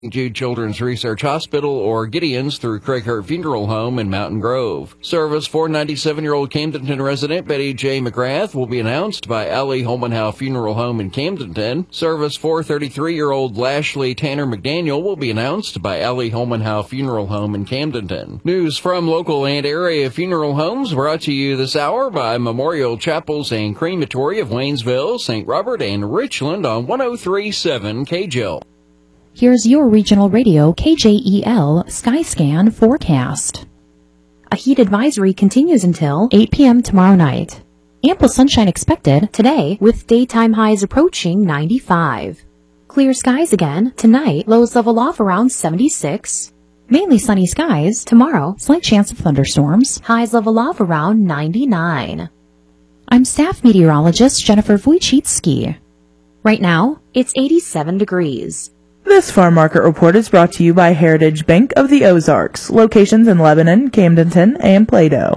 Jude Children's Research Hospital or Gideon's through Craig Hurt Funeral Home in Mountain Grove. Service for 97-year-old Camdenton resident Betty J. McGrath will be announced by Ali Holmanhow Funeral Home in Camdenton. Service for 33-year-old Lashley Tanner McDaniel will be announced by Ali Holmanhow Funeral Home in Camdenton. News from local and area funeral homes brought to you this hour by Memorial Chapels and Crematory of Waynesville, St. Robert, and Richland on 103.7 KJL. Here's your regional radio KJEL Skyscan forecast. A heat advisory continues until 8 p.m. tomorrow night. Ample sunshine expected today with daytime highs approaching 95. Clear skies again tonight, lows level off around 76. Mainly sunny skies tomorrow, slight chance of thunderstorms, highs level off around 99. I'm staff meteorologist Jennifer Wojcicki. Right now, it's 87 degrees. This farm market report is brought to you by Heritage Bank of the Ozarks, locations in Lebanon, Camdenton, and Plato.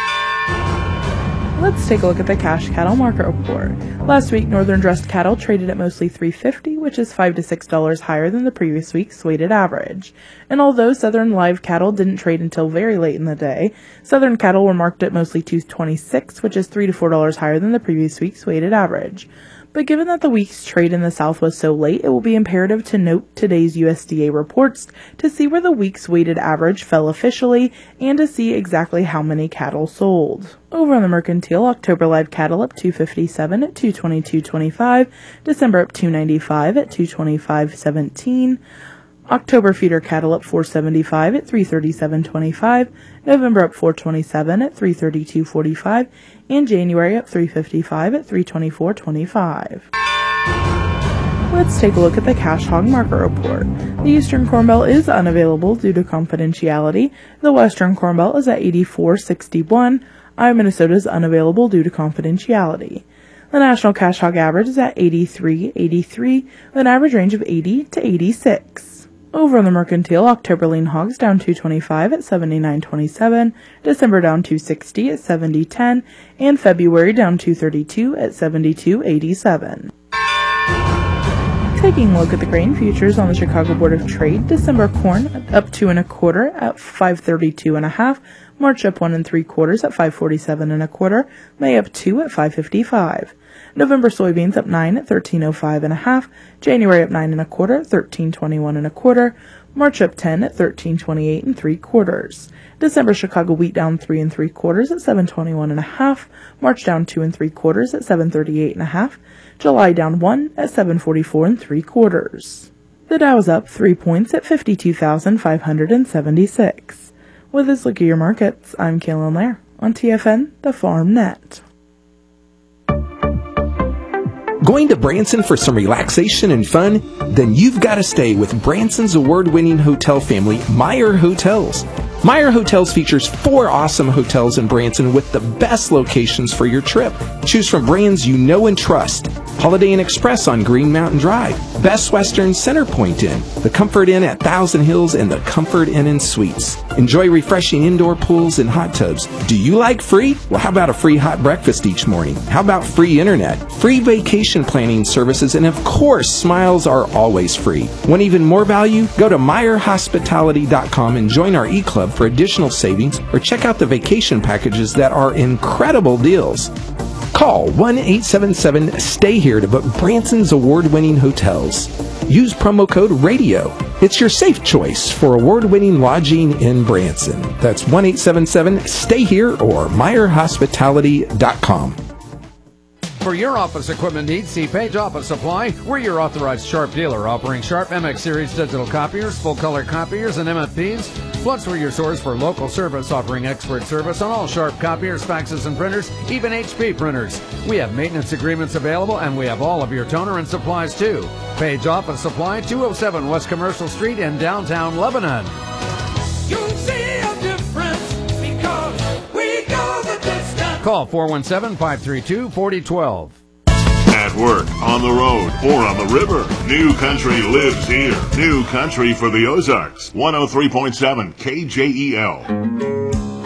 Let's take a look at the cash cattle market report. Last week, northern dressed cattle traded at mostly $3.50, which is $5 to $6 higher than the previous week's weighted average. And although southern live cattle didn't trade until very late in the day, southern cattle were marked at mostly $2.26, which is $3 to $4 higher than the previous week's weighted average. But given that the week's trade in the South was so late, it will be imperative to note today's USDA reports to see where the week's weighted average fell officially and to see exactly how many cattle sold. Over on the mercantile, October live cattle up $257 at $222.25, December up $295 at $225.17, October feeder cattle up $475 at $337.25, November up $427 at $332.45, and January up $355 at $324.25. Let's take a look at the cash hog market report. The Eastern Corn Belt is unavailable due to confidentiality. The Western Corn Belt is at $84.61. Iowa, Minnesota is unavailable due to confidentiality. The national cash hog average is at $83.83 with an average range of 80 to 86. Over on the mercantile, October lean hogs down $2.25 at $79.27, December down $2.60 at $70.10, and February down $2.32 at $72.87. Taking a look at the grain futures on the Chicago Board of Trade, December corn up 2 1/4 at $5.32 1/2, March up 1 3/4 at $5.47 1/4, May up 2 at $5.55. November soybeans up 9 at $13.05 1/2, January up 9 1/4 at $13.21 1/4, March up 10 at $13.28 3/4. December Chicago wheat down 3 3/4 at $7.21 1/2, March down 2 3/4 at $7.38 1/2, July down 1 at $7.44 3/4. The Dow is up 3 points at 52,576. With this look at your markets, I'm Kaylin Lair on TFN, the Farm Net. Going to Branson for some relaxation and fun? Then you've got to stay with Branson's award-winning hotel family, Meyer Hotels. Meyer Hotels features 4 awesome hotels in Branson with the best locations for your trip. Choose from brands you know and trust. Holiday Inn Express on Green Mountain Drive, Best Western Center Point Inn, the Comfort Inn at Thousand Hills, and the Comfort Inn and Suites. Enjoy refreshing indoor pools and hot tubs. Do you like free? Well, how about a free hot breakfast each morning? How about free internet? Free vacation planning services, and of course, smiles are always free. Want even more value? Go to MeyerHospitality.com and join our e-club for additional savings, or check out the vacation packages that are incredible deals. Call 1-877-STAY-HERE to book Branson's award-winning hotels. Use promo code RADIO. It's your safe choice for award-winning lodging in Branson. That's 1-877-STAY-HERE or MeyerHospitality.com. For your office equipment needs, see Page Office Supply. We're your authorized Sharp dealer, offering Sharp MX Series digital copiers, full-color copiers, and MFPs. Plus, we're your source for local service, offering expert service on all Sharp copiers, faxes, and printers, even HP printers. We have maintenance agreements available, and we have all of your toner and supplies, too. Page Office Supply, 207 West Commercial Street in downtown Lebanon. You'll see a difference because we go the distance. Call 417-532-4012. At work, on the road, or on the river, New Country lives here. New Country for the Ozarks. 103.7 KJEL.